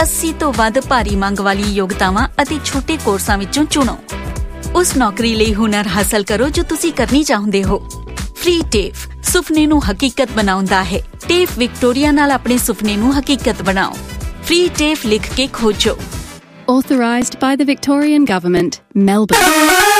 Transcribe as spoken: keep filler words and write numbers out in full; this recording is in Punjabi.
अस्सी ਤੋਂ ਵੱਧ ਭਾਰੀ ਮੰਗ ਵਾਲੀ ਯੋਗਤਾਵਾਂ ਅਤੇ ਛੋਟੇ ਕੋਰਸਾਂ ਵਿੱਚੋਂ ਚੁਣੋ। ਉਸ ਨੌਕਰੀ ਲਈ ਹੁਨਰ ਹਾਸਲ ਕਰੋ ਜੋ ਤੁਸੀਂ ਕਰਨੀ ਚਾਹੁੰਦੇ ਹੋ। ਫ੍ਰੀ ਟੇਫ ਸੁਪਨੇ ਨੂੰ ਹਕੀਕਤ ਬਣਾਉਂਦਾ ਹੈ। ਟੇਫ ਵਿਕਟੋਰੀਆ ਨਾਲ ਆਪਣੇ ਸੁਪਨੇ ਨੂੰ ਹਕੀਕਤ ਬਣਾਓ। ਫ੍ਰੀ ਟੇਫ ਲਿਖ ਕੇ ਖੋਜੋ। Authorised by the Victorian Government, Melbourne.